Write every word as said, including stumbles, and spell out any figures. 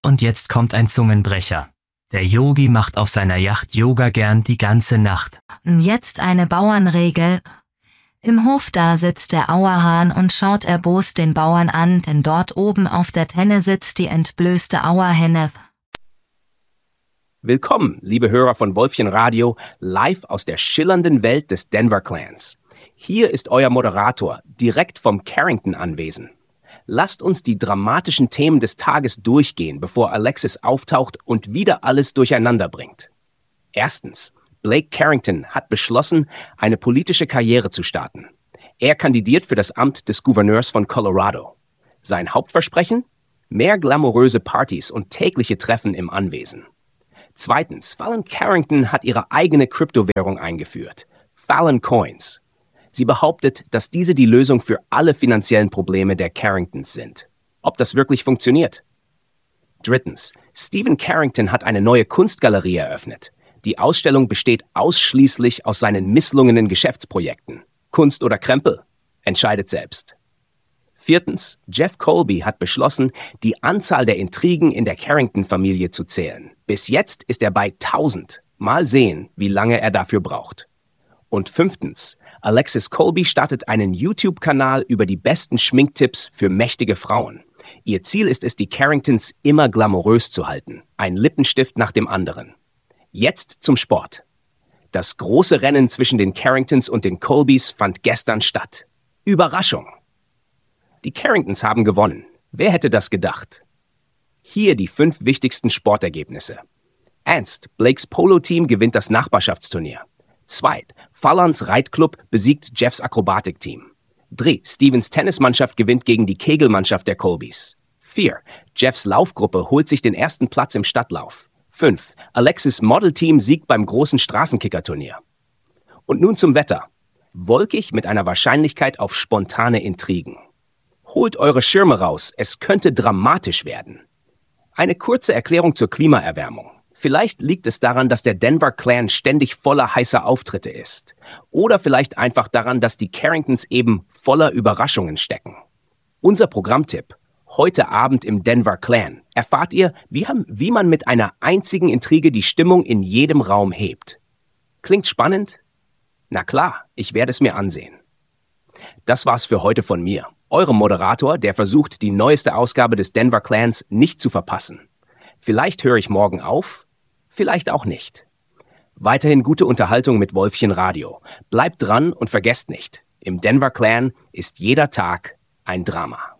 Und jetzt kommt ein Zungenbrecher. Der Yogi macht auf seiner Yacht Yoga gern die ganze Nacht. Jetzt eine Bauernregel. Im Hof da sitzt der Auerhahn und schaut erbost den Bauern an, denn dort oben auf der Tenne sitzt die entblößte Auerhenne. Willkommen, liebe Hörer von Wolfchen Radio, live aus der schillernden Welt des Denver Clans. Hier ist euer Moderator, direkt vom Carrington-Anwesen. Lasst uns die dramatischen Themen des Tages durchgehen, bevor Alexis auftaucht und wieder alles durcheinander bringt. Erstens, Blake Carrington hat beschlossen, eine politische Karriere zu starten. Er kandidiert für das Amt des Gouverneurs von Colorado. Sein Hauptversprechen? Mehr glamouröse Partys und tägliche Treffen im Anwesen. Zweitens, Fallon Carrington hat ihre eigene Kryptowährung eingeführt, Fallon Coins. Sie behauptet, dass diese die Lösung für alle finanziellen Probleme der Carringtons sind. Ob das wirklich funktioniert? Drittens, Stephen Carrington hat eine neue Kunstgalerie eröffnet. Die Ausstellung besteht ausschließlich aus seinen misslungenen Geschäftsprojekten. Kunst oder Krempel? Entscheidet selbst. Viertens, Jeff Colby hat beschlossen, die Anzahl der Intrigen in der Carrington-Familie zu zählen. Bis jetzt ist er bei tausend. Mal sehen, wie lange er dafür braucht. Und fünftens, Alexis Colby startet einen YouTube-Kanal über die besten Schminktipps für mächtige Frauen. Ihr Ziel ist es, die Carringtons immer glamourös zu halten. Ein Lippenstift nach dem anderen. Jetzt zum Sport. Das große Rennen zwischen den Carringtons und den Colbys fand gestern statt. Überraschung! Die Carringtons haben gewonnen. Wer hätte das gedacht? Hier die fünf wichtigsten Sportergebnisse. eins. Blakes Polo-Team gewinnt das Nachbarschaftsturnier. zwei. Fallons Reitclub besiegt Jeffs Akrobatikteam. drei. Stevens Tennismannschaft gewinnt gegen die Kegelmannschaft der Colbys. vier. Jeffs Laufgruppe holt sich den ersten Platz im Stadtlauf. fünf. Alexis Modelteam siegt beim großen Straßenkickerturnier. Und nun zum Wetter. Wolkig mit einer Wahrscheinlichkeit auf spontane Intrigen. Holt eure Schirme raus, es könnte dramatisch werden. Eine kurze Erklärung zur Klimaerwärmung. Vielleicht liegt es daran, dass der Denver Clan ständig voller heißer Auftritte ist. Oder vielleicht einfach daran, dass die Carringtons eben voller Überraschungen stecken. Unser Programmtipp: Heute Abend im Denver Clan erfahrt ihr, wie, wie man mit einer einzigen Intrige die Stimmung in jedem Raum hebt. Klingt spannend? Na klar, ich werde es mir ansehen. Das war's für heute von mir, eurem Moderator, der versucht, die neueste Ausgabe des Denver Clans nicht zu verpassen. Vielleicht höre ich morgen auf, vielleicht auch nicht. Weiterhin gute Unterhaltung mit Wolfchen Radio. Bleibt dran und vergesst nicht, im Denver Clan ist jeder Tag ein Drama.